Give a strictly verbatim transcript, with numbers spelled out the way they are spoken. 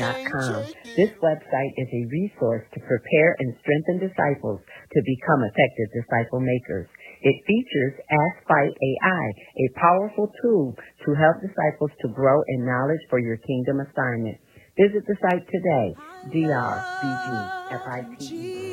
dot com. This website is a resource to prepare and strengthen disciples to become effective disciple makers. It features Ask Fight A I, a powerful tool to help disciples to grow in knowledge for your kingdom assignment. Visit the site today, D R B G F I T E